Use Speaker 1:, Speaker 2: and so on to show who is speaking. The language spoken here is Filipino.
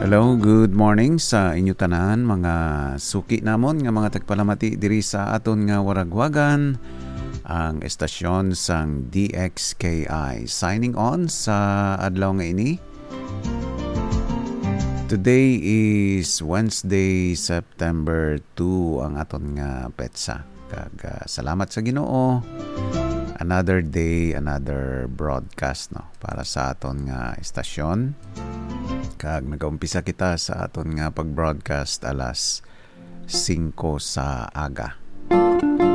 Speaker 1: Hello, good morning sa inyo tanan mga suki namon nga mga tagpalamati diri sa aton nga waragwagan ang estasyon sang DXKI. Signing on sa adlaw nga ini. Today is Wednesday, September 2 ang aton nga petsa. Kag salamat sa Ginoo. Another day, another broadcast no para sa aton nga estasyon. Kag nag-umpisa kita sa aton nga pag-broadcast alas 5 sa aga.